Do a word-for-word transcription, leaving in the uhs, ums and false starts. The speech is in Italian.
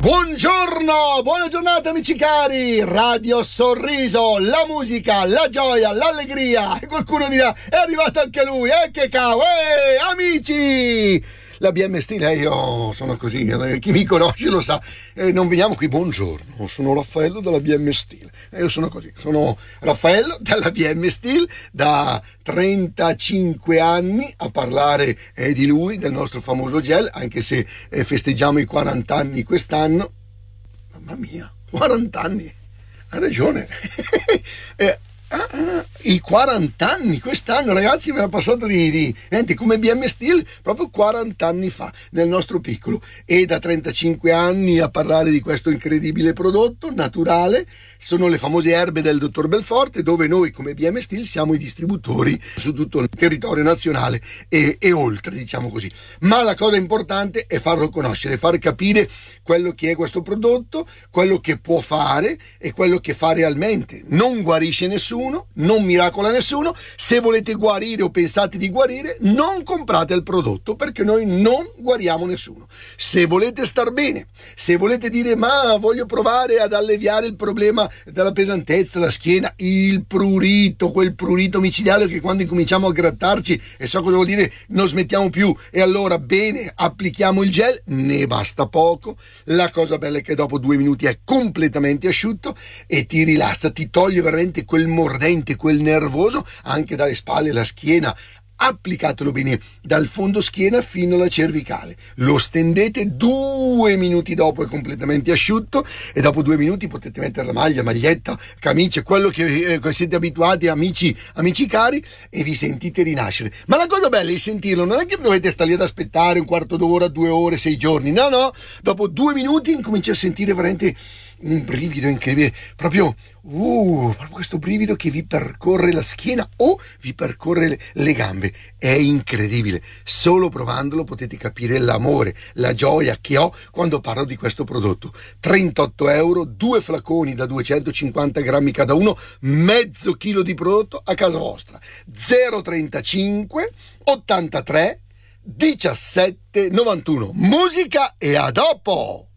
Buongiorno, buona giornata amici cari, Radio Sorriso, la musica, la gioia, l'allegria. E qualcuno dirà, è arrivato anche lui, eh che cavolo, eh amici! La B M Steel, eh, io sono così, chi mi conosce lo sa, eh, non veniamo qui, buongiorno, sono Raffaello della B M Steel, eh, io sono così, sono Raffaello della B M Steel, da trentacinque anni a parlare eh, di lui, del nostro famoso gel, anche se eh, festeggiamo i quaranta anni quest'anno. Mamma mia, quaranta anni, ha ragione. eh, Ah, ah, i quaranta anni quest'anno, ragazzi, mi era passato di, di niente, come B M Steel proprio quaranta anni fa nel nostro piccolo, e da trentacinque anni a parlare di questo incredibile prodotto naturale. Sono le famose erbe del dottor Belforte, dove noi come B M Steel siamo i distributori su tutto il territorio nazionale e, e oltre, diciamo così. Ma la cosa importante è farlo conoscere, far capire quello che è questo prodotto, quello che può fare e quello che fa realmente. Non guarisce nessuno, non miracola nessuno. Se volete guarire o pensate di guarire, non comprate il prodotto, perché noi non guariamo nessuno. Se volete star bene, se volete dire ma voglio provare ad alleviare il problema della pesantezza, la schiena, il prurito, quel prurito micidiale che quando incominciamo a grattarci, e so cosa vuol dire, non smettiamo più, e allora bene, applichiamo il gel, ne basta poco. La cosa bella è che dopo due minuti è completamente asciutto e ti rilassa, ti toglie veramente quel mordente, quel nervoso anche dalle spalle, la schiena. Applicatelo bene dal fondo schiena fino alla cervicale, lo stendete, due minuti dopo è completamente asciutto, e dopo due minuti potete mettere la maglia, maglietta, camicia, quello che eh, siete abituati, amici amici cari, e vi sentite rinascere. Ma la cosa bella è sentirlo, non è che dovete stare lì ad aspettare un quarto d'ora, due ore, sei giorni, no no, dopo due minuti incominci a sentire veramente un brivido incredibile, proprio uh, proprio questo brivido che vi percorre la schiena o vi percorre le, le gambe. È incredibile, solo provandolo potete capire l'amore, la gioia che ho quando parlo di questo prodotto. Trentotto euro, due flaconi da duecentocinquanta grammi cada uno, mezzo chilo di prodotto a casa vostra. Zero trentacinque ottantatré diciassette novantuno. Musica e a dopo!